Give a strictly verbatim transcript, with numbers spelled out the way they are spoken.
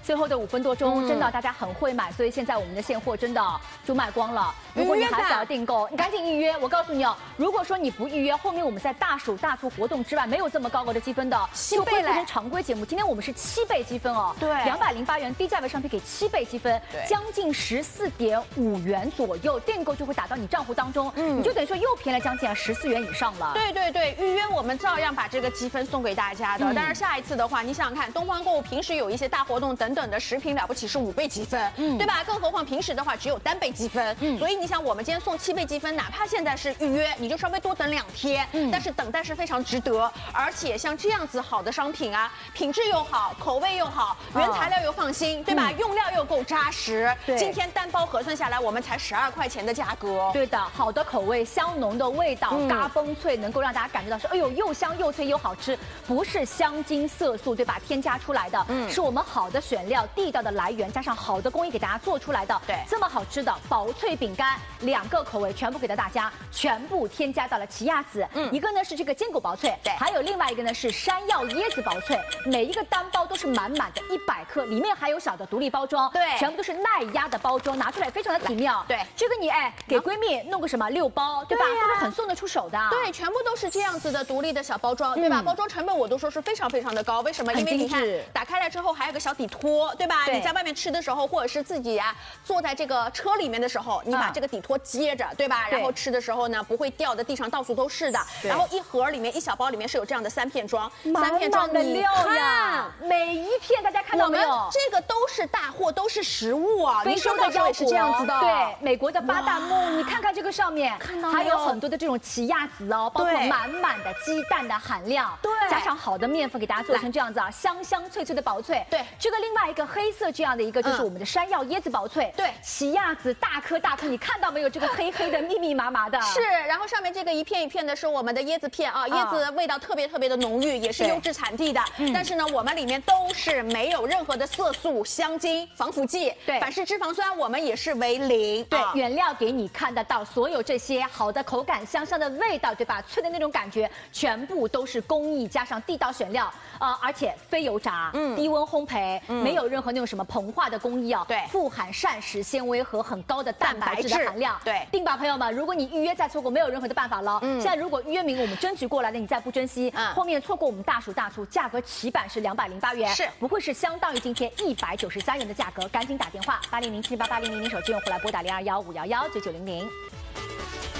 最后的五分多钟，嗯、真的大家很会买，所以现在我们的现货真的就卖光了。如果你还想要订购，你赶紧预约。我告诉你哦，如果说你不预约，后面我们在大暑大促活动之外没有这么高额的积分的，就恢复成常规节目。今天我们是七倍积分哦， 对， 两百零八元低价位商品给七倍积分，将近十四点五元左右，订购就会打到你账户当中，嗯，你就等于说又便宜了将近十四元以上了。 对对对，预约我们照样把这个积分送给大家的。嗯、但是下一次的话，你想想看，东方购物平时有一些大活动等等的，食品了不起是五倍积分，嗯，对吧？更何况平时的话只有单倍积分，嗯，所以你想，我们今天送七倍积分，哪怕现在是预约，你就稍微多等两天，嗯，但是等待是非常值得。而且像这样子好的商品啊，品质又好，口味又好，原材料又放心，对吧？嗯、用料又够扎实。对，今天单包核算下来，我们才十二块钱的价格。 对的，好的口味，香浓的味道， 嗯、 嘎嘣脆，能够让大家感觉到说，哎呦，又香又脆又好吃，不是香精色素对吧？添加出来的，嗯，是我们好的选料、地道的来源，加上好的工艺给大家做出来的。 对， 这么好吃的薄脆饼干，两个口味全部给到大家，全部添加到了奇亚籽，嗯，一个呢是这个坚果薄脆，对，还有另外一个呢是山药椰子薄脆，每一个单包都是满满的一百克，里面还有小的独立包装， 对， 全部都是耐压的包装，拿出来非常的体妙。 对， 这个你哎给闺蜜弄个什么六包，对吧？都是很送得出手的。 对，全部都是这样子的独立的小包装，对吧？包装成本我都说是非常非常的高，为什么？因为你看打开来之后还有个小底托，对吧？你在外面吃的时候，或者是自己啊坐在这个车里面的时候，你把这个底托接着，对吧？然后吃的时候呢，不会掉的地上到处都是的。然后一盒里面一小包里面是有这样的三片装，三片装的料呀，每一片大家看到没有？ 我们这个都是大货，都是实物啊。 非洲的腰果是这样子的， 对，美国的巴旦木，你看看这个上面， 看到还有很多的这种奇亚籽哦，包括满满的鸡蛋的含量， 对， 加上好的面粉给大家做成这样子啊，香香脆脆的薄脆。 对， 这个另外一个黑色这样的一个就是我们的山药椰子薄脆， 对， 奇亚籽大颗大颗，你看到没有？这个黑黑的密密麻麻的， 是，然后上面这个一片一片的是我们的椰子片啊，椰子味道特别特别的浓郁，也是优质产地的。但是呢，我们里面都是没有任何的色素、香精、防腐剂，对，反式脂肪酸我们也是为零。 对，原料给你看得到，所有这些好的口感、香香的味道，对吧？脆的那种感觉，全部都是工艺加上地道选料，呃，而且非油炸，嗯，低温烘焙，嗯，没有任何那种什么膨化的工艺啊，对，富含膳食纤维和很高的蛋白质的含量。对，定吧，朋友们，如果你预约再错过，没有任何的办法了。嗯，现在如果预约名我们争取过来的，你再不珍惜，嗯，后面错过我们大暑大促，价格起版是两百零八元，是不会是相当于今天一百九十三元的价格？赶紧打电话八零零七八八零零零手机用户来拨打零二幺五幺幺九九零零。